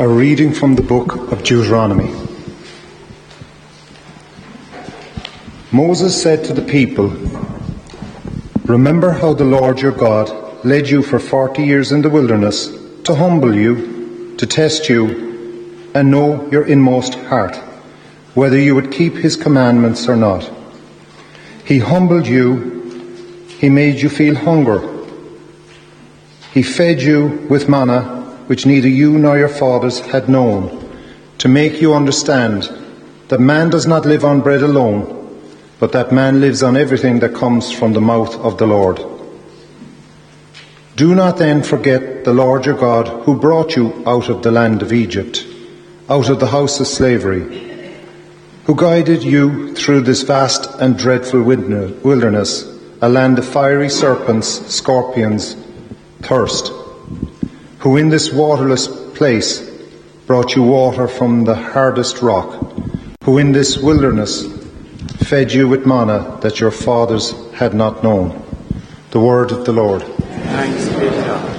A reading from the book of Deuteronomy. Moses said to the people, "Remember how the Lord your God led you for 40 years in the wilderness to humble you, to test you, and know your inmost heart, whether you would keep his commandments or not. He humbled you, he made you feel hunger. He fed you with manna, which neither you nor your fathers had known, to make you understand that man does not live on bread alone, but that man lives on everything that comes from the mouth of the Lord. Do not then forget the Lord your God, who brought you out of the land of Egypt, out of the house of slavery, who guided you through this vast and dreadful wilderness, a land of fiery serpents, scorpions, thirst, who in this waterless place brought you water from the hardest rock, who in this wilderness fed you with manna that your fathers had not known." The word of the Lord. Thanks be to God.